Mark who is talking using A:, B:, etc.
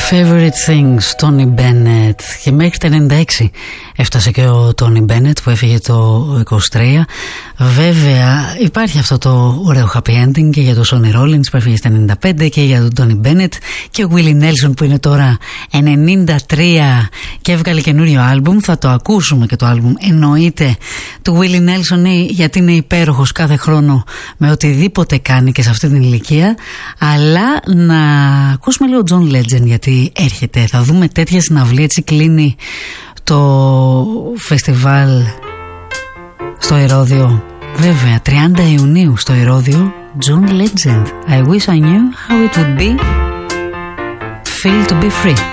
A: Favorite Things, Tony Bennett. Και μέχρι τα 96 έφτασε και ο Tony Bennett που έφυγε το 23. Βέβαια υπάρχει αυτό το ωραίο happy ending και για τον Sonny Rollins που έφυγε στα 95 και για τον Tony Bennett και ο Willie Nelson που είναι τώρα 93 και έβγαλε καινούριο άλμπουμ. Θα το ακούσουμε και το άλμπουμ εννοείται του Willie Nelson, γιατί είναι υπέροχος κάθε χρόνο με οτιδήποτε κάνει και σε αυτή την ηλικία. Αλλά να ακούσουμε λίγο John Legend, γιατί έρχεται, θα δούμε τέτοια συναυλία. Έτσι κλείνει το φεστιβάλ στο Ηρώδειο, βέβαια 30 Ιουνίου στο Ηρώδειο. John Legend, I wish I knew how it would be, feel to be free.